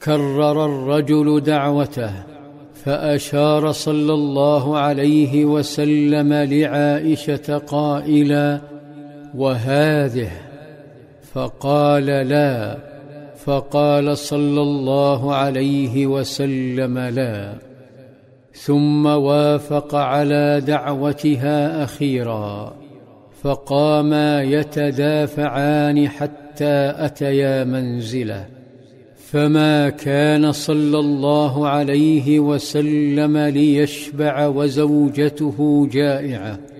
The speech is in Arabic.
فكرر الرجل دعوته، فأشار صلى الله عليه وسلم لعائشة قائلا: وهذه؟ فقال: لا. فقال صلى الله عليه وسلم: لا. ثم وافق على دعوتها أخيرا، فقاما يتدافعان حتى أتيا منزله، فما كان صلى الله عليه وسلم ليشبع وزوجته جائعة،